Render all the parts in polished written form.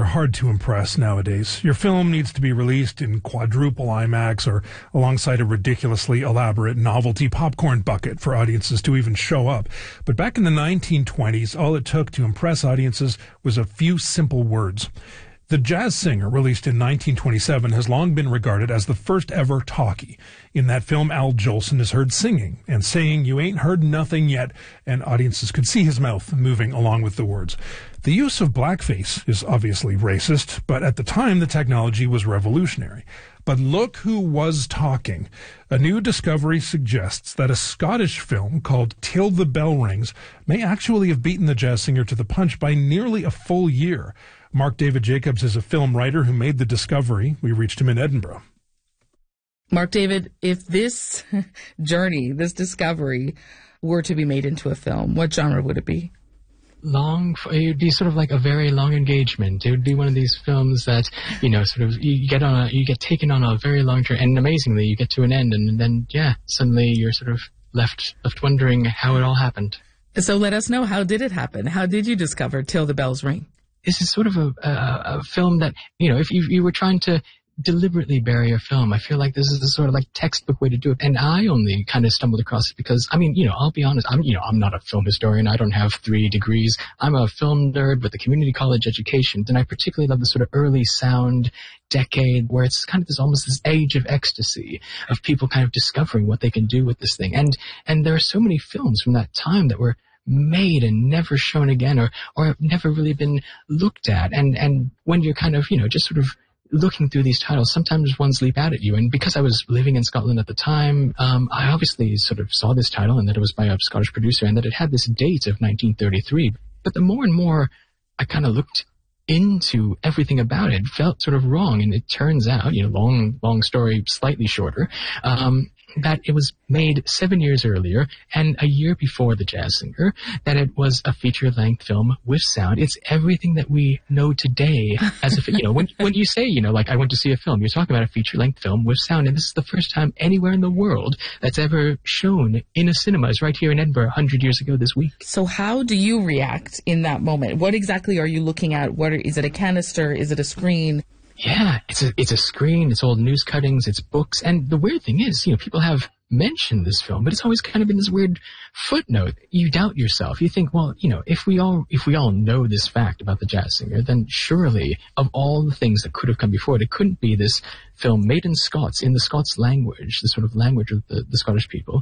hard to impress nowadays. Your film needs to be released in quadruple IMAX or alongside a ridiculously elaborate novelty popcorn bucket for audiences to even show up. But back in the 1920s, all it took to impress audiences was a few simple words. The Jazz Singer, released in 1927, has long been regarded as the first ever talkie. In that film, Al Jolson is heard singing and saying, "You ain't heard nothing yet," and audiences could see his mouth moving along with the words. The use of blackface is obviously racist, but at the time the technology was revolutionary. But look who was talking. A new discovery suggests that a Scottish film called Till the Bell Rings may actually have beaten The Jazz Singer to the punch by nearly a full year. Mark David Jacobs is a film writer who made the discovery. We reached him in Edinburgh. Mark David, if this journey, this discovery, were to be made into a film, what genre would it be? It would be sort of like a very long engagement. It would be one of these films that, sort of you get taken on a very long journey, and amazingly you get to an end, and then suddenly you're sort of left wondering how it all happened. So let us know, how did it happen? How did you discover Till the Bells Ring? This is sort of a film that, if you were trying to deliberately bury a film, I feel like this is the sort of like textbook way to do it. And I only kind of stumbled across it because, I'll be honest, I'm not a film historian. I don't have 3 degrees. I'm a film nerd with a community college education. And I particularly love the sort of early sound decade where it's kind of almost this age of ecstasy of people kind of discovering what they can do with this thing. And there are so many films from that time that were made and never shown again or have never really been looked at. And when you're kind of, just sort of looking through these titles, sometimes ones leap out at you. And because I was living in Scotland at the time, I obviously sort of saw this title and that it was by a Scottish producer and that it had this date of 1933. But the more and more I kind of looked into everything about it, felt sort of wrong. And it turns out, long story, slightly shorter, that it was made 7 years earlier and a year before The Jazz Singer, that it was a feature-length film with sound. It's everything that we know today as when you say, I went to see a film, you're talking about a feature-length film with sound, and this is the first time anywhere in the world that's ever shown in a cinema. It's right here in Edinburgh 100 years ago this week. So how do you react in that moment? What exactly are you looking at? Is it a canister? Is it a screen? Yeah, it's a screen, it's old news cuttings, it's books, and the weird thing is, people have mentioned this film, but it's always kind of been this weird footnote. You doubt yourself. You think, well, if we all know this fact about The Jazz Singer, then surely of all the things that could have come before it couldn't be this film made in Scots, in the Scots language, the sort of language of the Scottish people,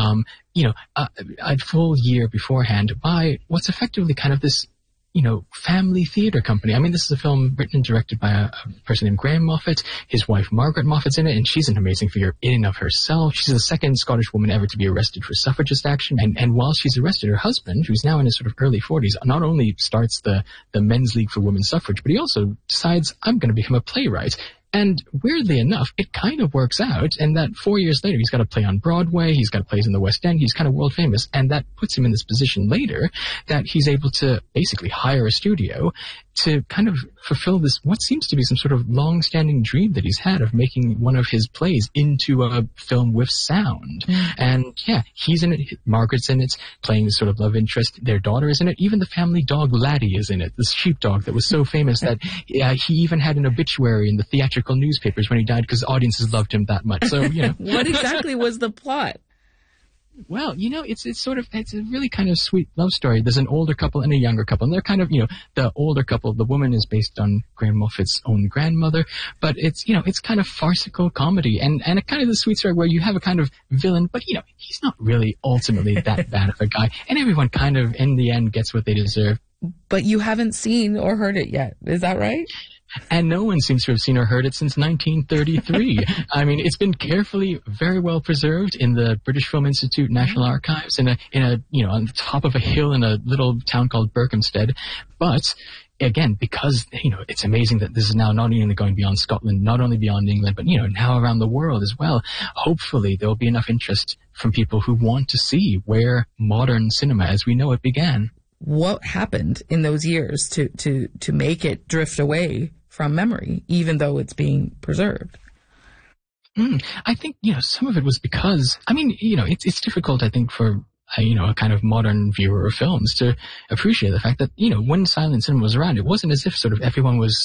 a full year beforehand by what's effectively kind of this family theater company. I mean, this is a film written and directed by a person named Graham Moffat. His wife, Margaret Moffat's in it, and she's an amazing figure in and of herself. She's the second Scottish woman ever to be arrested for suffragist action. And while she's arrested, her husband, who's now in his sort of early 40s, not only starts the Men's League for Women's Suffrage, but he also decides, I'm going to become a playwright. And weirdly enough, it kind of works out, and that 4 years later, he's got a play on Broadway, he's got plays in the West End, he's kind of world famous, and that puts him in this position later that he's able to basically hire a studio to kind of fulfill this, what seems to be some sort of long-standing dream that he's had of making one of his plays into a film with sound. And he's in it, Margaret's in it, playing this sort of love interest, their daughter is in it, even the family dog Laddie is in it, this sheepdog that was so famous that he even had an obituary in the theatrical newspapers when he died because audiences loved him that much. So, What exactly was the plot? Well, it's a really kind of sweet love story. There's an older couple and a younger couple, and they're kind of, the older couple, the woman is based on Graham Moffat's own grandmother, but it's kind of farcical comedy and a kind of the sweet story where you have a kind of villain, but he's not really ultimately that bad of a guy, and everyone kind of in the end gets what they deserve. But you haven't seen or heard it yet, is that right? And no one seems to have seen or heard it since 1933. I mean, it's been carefully, very well preserved in the British Film Institute National Archives in a on the top of a hill in a little town called Berkhamsted. But again, because, it's amazing that this is now not only going beyond Scotland, not only beyond England, but, now around the world as well. Hopefully there will be enough interest from people who want to see where modern cinema as we know it began. What happened in those years to make it drift away from memory, even though it's being preserved? I think, some of it was because, it's difficult, I think, for, a kind of modern viewer of films to appreciate the fact that, when silent cinema was around, it wasn't as if sort of everyone was